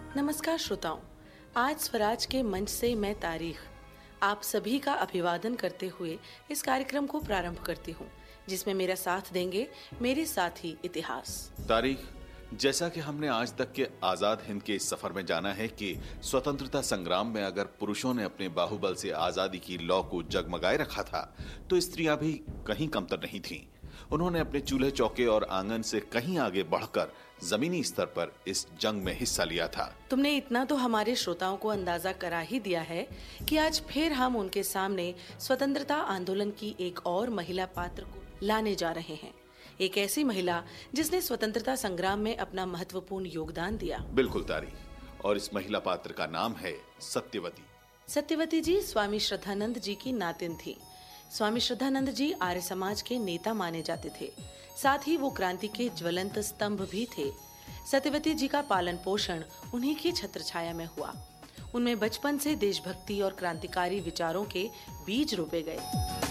नमस्कार श्रोताओं, आज स्वराज के मंच से मैं तारीख आप सभी का अभिवादन करते हुए इस कार्यक्रम को प्रारंभ करती हूँ, जिसमें मेरा साथ देंगे मेरे साथी इतिहास। तारीख, जैसा कि हमने आज तक के आजाद हिंद के इस सफर में जाना है कि स्वतंत्रता संग्राम में अगर पुरुषों ने अपने बाहुबल से आजादी की लौ को जगमगाए रखा था, तो स्त्रियां भी कहीं कमतर नहीं थीं। उन्होंने अपने चूल्हे चौके और आंगन से कहीं आगे बढ़कर जमीनी स्तर पर इस जंग में हिस्सा लिया था। तुमने इतना तो हमारे श्रोताओं को अंदाजा करा ही दिया है कि आज फिर हम उनके सामने स्वतंत्रता आंदोलन की एक और महिला पात्र को लाने जा रहे हैं। एक ऐसी महिला जिसने स्वतंत्रता संग्राम में अपना महत्वपूर्ण योगदान दिया। बिल्कुल तारीख, और इस महिला पात्र का नाम है सत्यवती। सत्यवती जी स्वामी श्रद्धानंद जी की नातिन थी। स्वामी श्रद्धानंद जी आर्य समाज के नेता माने जाते थे, साथ ही वो क्रांति के ज्वलंत स्तंभ भी थे। सत्यवती जी का पालन पोषण उन्हीं की छत्रछाया में हुआ। उनमें बचपन से देशभक्ति और क्रांतिकारी विचारों के बीज रोपे गए।